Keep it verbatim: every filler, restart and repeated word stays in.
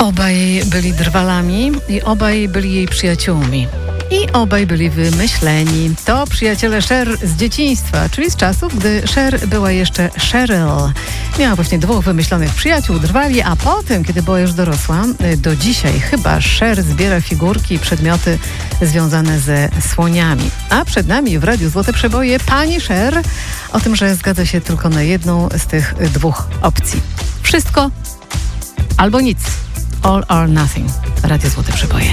Obaj byli drwalami i obaj byli jej przyjaciółmi. I obaj byli wymyśleni. To przyjaciele Cher z dzieciństwa, czyli z czasów, gdy Cher była jeszcze Cheryl. Miała właśnie dwóch wymyślonych przyjaciół, drwali, a potem, kiedy była już dorosła, do dzisiaj chyba Cher zbiera figurki i przedmioty związane ze słoniami. A przed nami w Radiu Złote Przeboje pani Cher o tym, że zgadza się tylko na jedną z tych dwóch opcji. Wszystko albo nic. All or nothing. Radio Złote Przeboje.